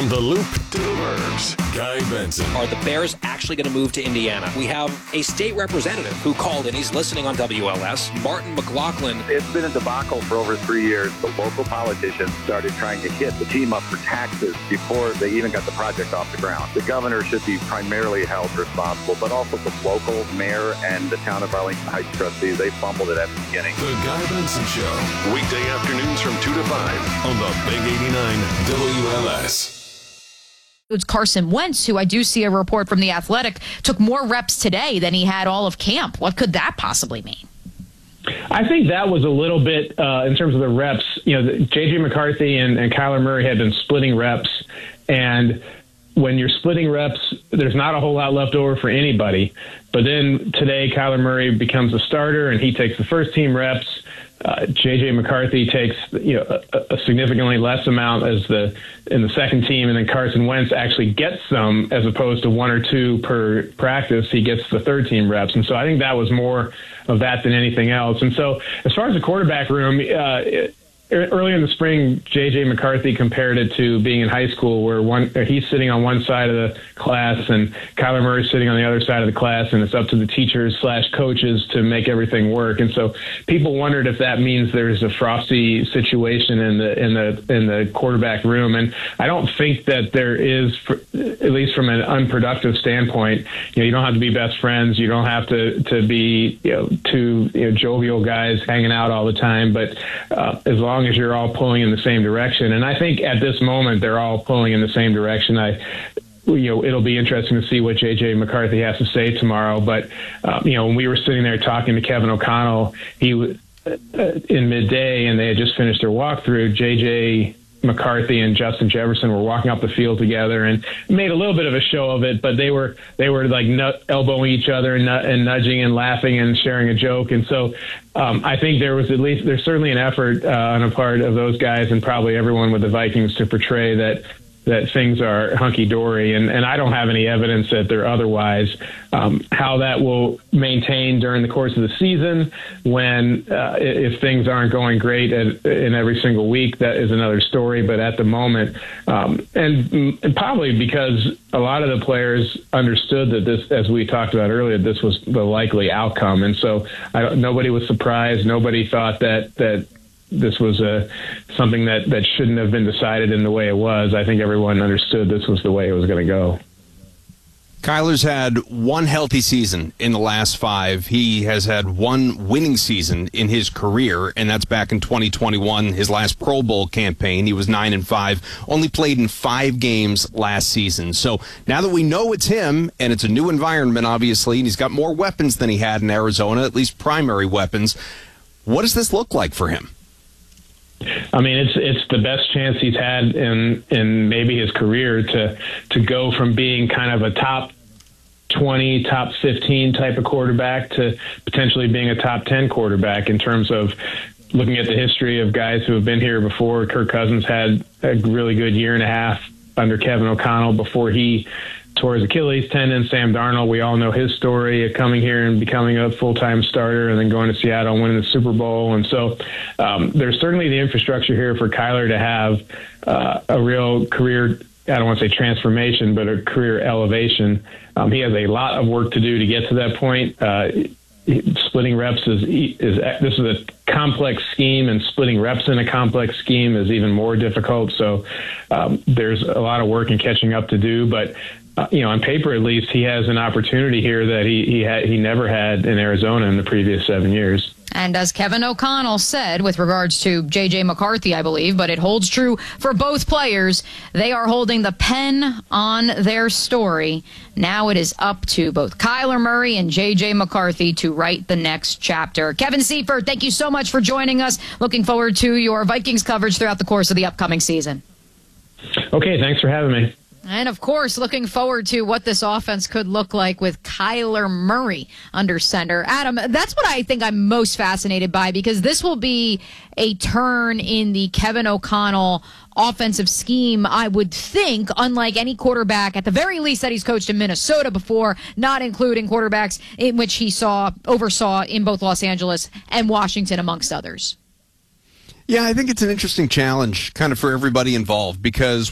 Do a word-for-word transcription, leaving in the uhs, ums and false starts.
From the Loop to the Burbs, Guy Benson. Are the Bears actually going to move to Indiana? We have a state representative who called in. He's listening on W L S, Martin McLaughlin. It's been a debacle for over three years. The local politicians started trying to hit the team up for taxes before they even got the project off the ground. The governor should be primarily held responsible, but also the local mayor and the town of Arlington Heights trustees. They fumbled it at the beginning. The Guy Benson Show, weekday afternoons from two to five on the Big eighty-nine W L S. It's Carson Wentz, who I do see a report from The Athletic, took more reps today than he had all of camp. What could that possibly mean? I think that was a little bit, uh, in terms of the reps, you know, J J McCarthy and, and Kyler Murray had been splitting reps, and when you're splitting reps, there's not a whole lot left over for anybody. But then today, Kyler Murray becomes a starter, and he takes the first team reps. Uh, J J McCarthy takes, you know, a, a significantly less amount as the in the second team, and then Carson Wentz actually gets some as opposed to one or two per practice. He gets the third team reps, and so I think that was more of that than anything else. And so, as far as the quarterback room, uh, it, earlier in the spring, J J McCarthy compared it to being in high school, where one he's sitting on one side of the class and Kyler Murray's sitting on the other side of the class, and it's up to the teachers slash coaches to make everything work. And so people wondered if that means there's a frosty situation in the in the in the quarterback room, and I don't think that there is, for, at least from an unproductive standpoint. You know, you don't have to be best friends, you don't have to to be, you know, two you know, jovial guys hanging out all the time, but uh, as long as you're all pulling in the same direction. And I think at this moment they're all pulling in the same direction. I, you know, it'll be interesting to see what J J McCarthy has to say tomorrow. But, uh, you know, when we were sitting there talking to Kevin O'Connell, he was uh, in midday and they had just finished their walkthrough. J J McCarthy and Justin Jefferson were walking up the field together and made a little bit of a show of it, but they were they were like nut, elbowing each other and, nut, and nudging and laughing and sharing a joke. And so um, I think there was at least there's certainly an effort uh, on a part of those guys and probably everyone with the Vikings to portray that that things are hunky-dory, and, and I don't have any evidence that they're otherwise. Um, how that will maintain during the course of the season, when uh, if things aren't going great at, in every single week, that is another story. But at the moment, um, and, and probably because a lot of the players understood that this, as we talked about earlier, this was the likely outcome, and so I don't, nobody was surprised. Nobody thought that that. This was a, something that, that shouldn't have been decided in the way it was. I think everyone understood this was the way it was going to go. Kyler's had one healthy season in the last five. He has had one winning season in his career, and that's back in twenty twenty-one, his last Pro Bowl campaign. He was nine and five, only played in five games last season. So now that we know it's him, and it's a new environment, obviously, and he's got more weapons than he had in Arizona, at least primary weapons, what does this look like for him? I mean, it's it's the best chance he's had in in maybe his career to to go from being kind of a top twenty, top fifteen type of quarterback to potentially being a top ten quarterback in terms of looking at the history of guys who have been here before. Kirk Cousins had a really good year and a half under Kevin O'Connell before he tore his Achilles tendon. Sam Darnold, we all know his story of coming here and becoming a full-time starter and then going to Seattle and winning the Super Bowl. And so um, there's certainly the infrastructure here for Kyler to have uh, a real career, I don't want to say transformation, but a career elevation. Um, he has a lot of work to do to get to that point. Uh, splitting reps is, is this is a complex scheme, and splitting reps in a complex scheme is even more difficult. So um, there's a lot of work and catching up to do, but Uh, you know, on paper at least, he has an opportunity here that he he had he never had in Arizona in the previous seven years. And as Kevin O'Connell said with regards to J J McCarthy, I believe, but it holds true for both players, they are holding the pen on their story. Now it is up to both Kyler Murray and J J McCarthy to write the next chapter. Kevin Seifert, thank you so much for joining us. Looking forward to your Vikings coverage throughout the course of the upcoming season. Okay, thanks for having me. And, of course, looking forward to what this offense could look like with Kyler Murray under center. Adam, that's what I think I'm most fascinated by, because this will be a turn in the Kevin O'Connell offensive scheme, I would think, unlike any quarterback, at the very least, that he's coached in Minnesota before, not including quarterbacks in which he saw oversaw in both Los Angeles and Washington, amongst others. Yeah, I think it's an interesting challenge kind of for everybody involved, because